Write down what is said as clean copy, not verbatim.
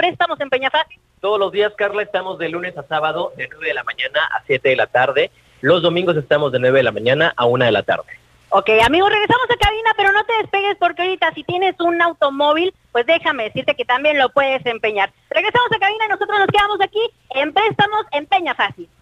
préstamos en Peñafácil? Todos los días, Carla, estamos de lunes a sábado de 9 de la mañana a 7 de la tarde. Los domingos estamos de 9 de la mañana a 1 de la tarde. Ok, amigos, regresamos a cabina, pero no te despegues porque ahorita si tienes un automóvil, pues déjame decirte que también lo puedes empeñar. Regresamos a cabina y nosotros nos quedamos aquí en préstamos en Peñafácil.